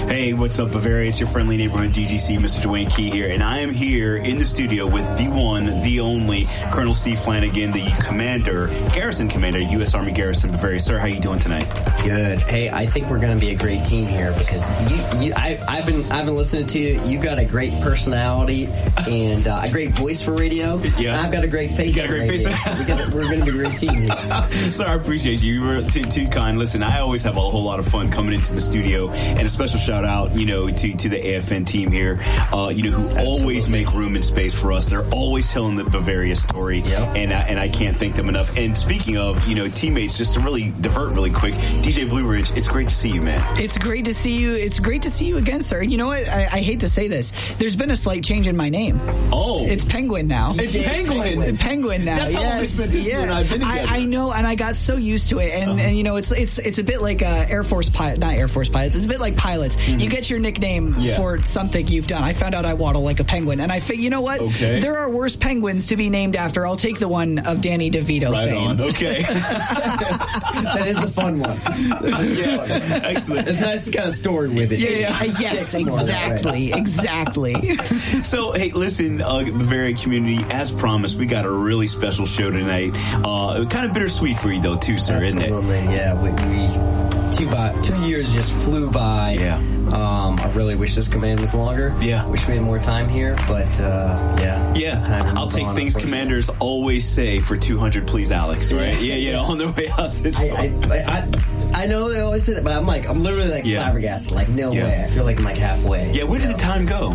Hey, what's up, Bavaria? It's your friendly neighborhood DGC, Mr. Dwayne Key here, and I am here in the studio with the one, the only, Colonel Steve Flanagan, the Garrison Commander, U.S. Army Garrison, Bavaria. Sir, how you doing tonight? Good. Hey, I think we're going to be a great team here because I've been listening to you. You've got a great personality and a great voice for radio. Yeah. And I've got a great face. You got a great face. So we're going to be a great team here. Sir, I appreciate you. You were too kind. Listen, I always have a whole lot of fun coming into the studio, and a special shout out, to the AFN team here, who always make room and space for us. They're always telling the Bavaria story, and I can't thank them enough. And speaking of, teammates, just to really divert really quick, DJ Blue Ridge, it's great to see you, man. It's great to see you. It's great to see you again, sir. You know what? I hate to say this. There's been a slight change in my name. Oh. It's Penguin now. It's Penguin. Penguin now. That's how long it's been since you and I have been together. I know, and I got so used to it. And it's a bit like Air Force pilot, not Air Force pilots. It's a bit like pilots. Mm-hmm. You get your nickname for something you've done. I found out I waddle like a penguin, and I think, you know what? Okay. There are worse penguins to be named after. I'll take the one of Danny DeVito right fame. On. Okay. That is a fun one. Yeah. Excellent. It's a nice kind of story with it. Yes, exactly. So, hey, listen, Bavaria community, as promised, we got a really special show tonight. Kind of bittersweet for you, though, too, sir, Absolutely. Isn't it? Yeah, we 2 years just flew by. Yeah. I really wish this command was longer. Yeah. Wish we had more time here, but Yeah. It's time to I'll move take on, things commanders always say for 200, please, Alex, right? Yeah, on their way out the door. I know they always say that, but I'm literally flabbergasted. Like, no way. I feel like I'm like halfway. Yeah, where did the time go?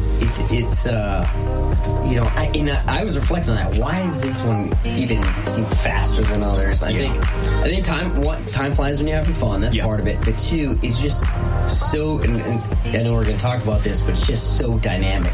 I was reflecting on that. Why does this one even seem faster than others? I think time flies when you're having fun. That's part of it. But two, it's just so, and I know we're going to talk about this, but it's just so dynamic.